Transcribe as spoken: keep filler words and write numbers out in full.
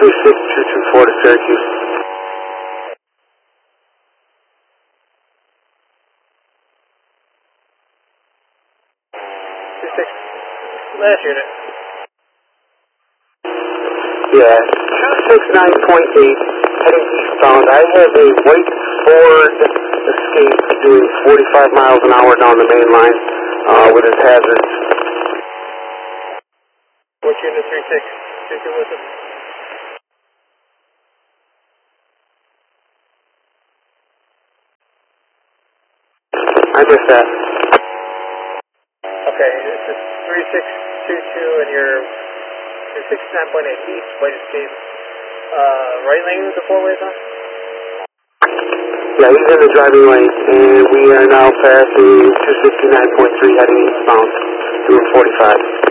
three six two two four to Syracuse. two six, last unit. Yeah, two six nine point eight, heading eastbound. I have a white Ford Escape doing forty-five miles an hour down the main line uh, with its hazards. Which unit three six two two was it? I missed that. Okay, this is three six two two and you're two six nine point eight east, white Escape. Uh, right lane with the four-ways on? Yeah, he's in the driving lane, and we are now passing two sixty-nine point three heading eastbound, doing forty-five.